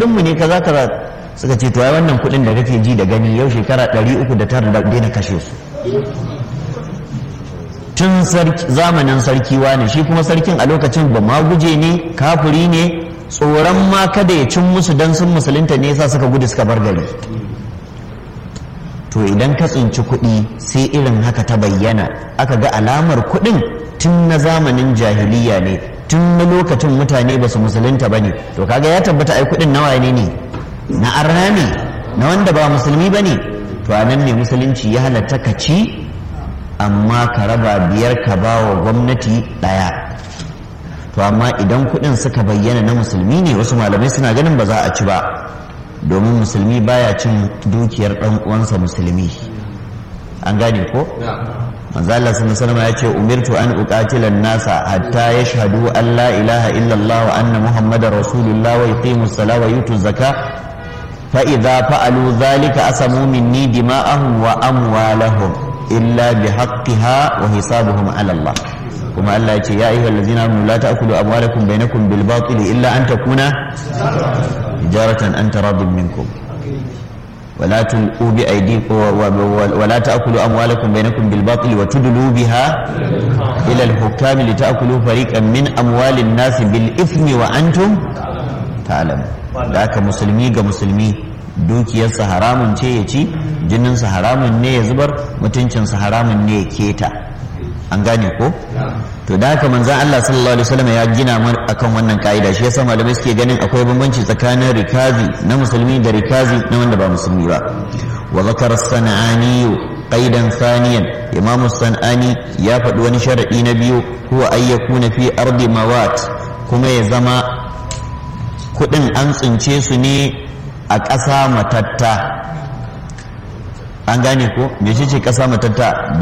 kuɗinmu ne kaza kaza. Suka ce to ai wannan kuɗin da kake ji da gani yau shekara 309 da daina kashe su tun zamanin sarki wane, shi kuma sarkin a lokacin ba ma guje ne, kafiri ne, tsoron ma kada ya cin musu dan sun musulunta ne yasa suka gudu suka bar gari. To idan ka tsinci kuɗi sai irin haka ta bayyana, aka ga alamar kuɗin tun na zamanin jahiliya ne, tun na lokacin mutane ba su musulunta ba ne, to kaga ya tabbata ai kuɗin nawa ne na arna ne, na wanda ba musulmi ba ne. To a nan ne musulunci ya halatta ka ci, amma ka raba 5 ka ba wa gwamnati 1. To amma idan kuɗin suka bayyana na musulmi ne, wasu malamai suna ganin ba za a ci ba, domin musulmi baya cin dukiyar ɗan uwansa musulmi. An gane ko? manzo Allah sallallahu alaihi ya ce umirtu an uqatila an-nasa hatta yashhadu an la ilaha illa Allah wa anna muhammadar rasulullah wa yuqimu as-salata wa yutu az-zakata fa idza fa'alu dhalika asamu minni dima'ahum wa amwalahum illa bihaqqiha wa hisabuhum 'ala Allah. kuma Allah ya ce ya ayyuhal ladzina amanu la ta'kulu amwalakum bainakum bil batili illa an takuna tijaratan an taradin minkum ولا تلقوا بأيديكم ولا تأكلوا أموالكم بينكم بالباطل وتدلوا بها إلى الحكام لتأكلوا فريقا من أموال الناس بالإثم وأنتم تعلمون. ذاك مسلمي كمسلمي dukiyarsa haramun ce ya ci, jininsa haramun ne ya zubar, mutuncinsa haramun ne ya keta. An gane ko? To da haka manzon Allah sallallahu alaihi wasallam ya gina mu akan wannan kaida, shi yasa malamai suke ganin akwai bambanci tsakanin rikazi na musulmi da rikazi na wanda ba musulmi ba. Wa zakara as-sanani qaidan thaniyan, imamu sanani ya faɗi wani sharadi na biyu, huwa ayyakuna fi ardi mawat, kuma ya zama kudin an tsince su ne a ƙasa matatta. An gane ko me ce ƙasa matatta?